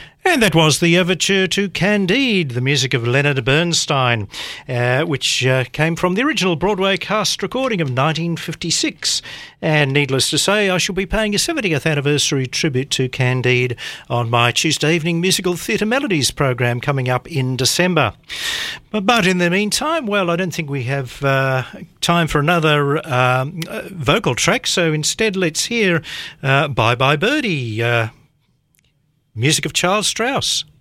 And that was the overture to Candide, the music of Leonard Bernstein, which came from the original Broadway cast recording of 1956. And needless to say, I shall be paying a 70th anniversary tribute to Candide on my Tuesday evening Musical Theatre Melodies program coming up in December. But in the meantime, well, I don't think we have time for another vocal track, so instead let's hear Bye Bye Birdie, music of Charles Strauss.